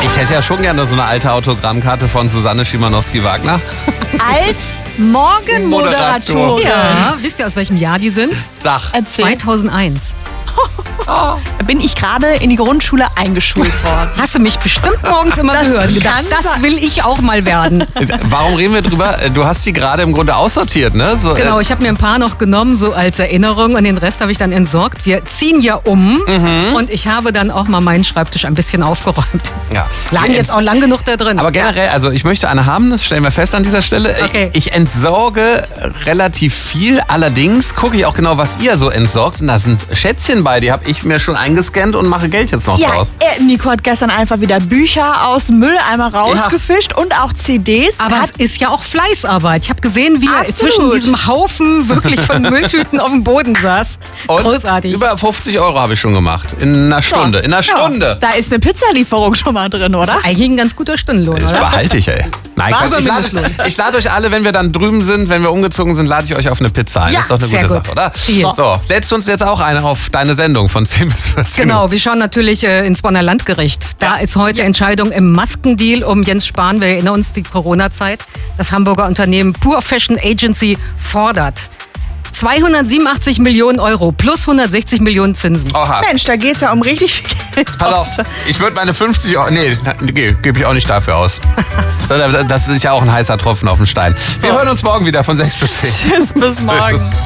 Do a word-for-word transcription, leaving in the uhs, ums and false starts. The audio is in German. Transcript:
Ich hätte ja schon gerne so eine alte Autogrammkarte von Susanne Schimanowski-Wagner. Als Morgenmoderatorin. Ja, wisst ihr, aus welchem Jahr die sind? Sag. Erzähl. zweitausendeins. Da bin ich gerade in die Grundschule eingeschult worden. Hast du mich bestimmt morgens immer Das gehört und gedacht, kann das sein. will ich auch mal werden. Warum reden wir drüber? Du hast sie gerade im Grunde aussortiert, ne? So, Genau, ich habe mir ein paar noch genommen, so als Erinnerung, und den Rest habe ich dann entsorgt. Wir ziehen ja um und ich habe dann auch mal meinen Schreibtisch ein bisschen aufgeräumt. äh, ja. Lagen Wir jetzt ents- auch lang genug da drin. Aber generell, also ich möchte eine haben, das stellen wir fest an dieser Stelle. Okay. Ich, ich entsorge relativ viel, allerdings gucke ich auch genau, was ihr so entsorgt. Und da sind Schätzchen bei, die habe ich mir schon eingescannt und mache Geld jetzt noch Ja, draus. äh, Nico hat gestern einfach wieder Bücher aus dem Mülleimer rausgefischt und auch C Ds. Aber hat es ist ja auch Fleißarbeit. Ich habe gesehen, wie er Absolut. zwischen diesem Haufen wirklich von Mülltüten auf dem Boden saß. Und Großartig. über fünfzig Euro habe ich schon gemacht. In einer Stunde. In einer Ja, Stunde. Da ist eine Pizzalieferung schon mal drin, oder? Eigentlich ein ganz guter Stundenlohn, Das oder? behalte ich, ey. Nein, War Quatsch. Ich lade, Mindestlohn. ich lade euch alle, wenn wir dann drüben sind, wenn wir umgezogen sind, lade ich euch auf eine Pizza ein. Ja, das ist doch eine sehr gute gut. Sache, oder? Deal. So, setzt uns jetzt auch eine auf deine Sendung von zehn bis vierzehn Genau, Uhr. wir schauen natürlich äh, ins Bonner Landgericht. Da ist heute Entscheidung im Maskendeal um Jens Spahn. Wir erinnern uns die Corona-Zeit. Das Hamburger Unternehmen Pure Fashion Agency fordert zweihundertsiebenundachtzig Millionen Euro plus hundertsechzig Millionen Zinsen. Oha. Mensch, da geht's ja um richtig viel Geld. Pass auf, ich würde meine fünfzig Euro. Nee, ge- gebe ich auch nicht dafür aus. Das ist ja auch ein heißer Tropfen auf den Stein. Wir hören uns morgen wieder von sechs bis zehn. Tschüss, bis morgen. Tschüss.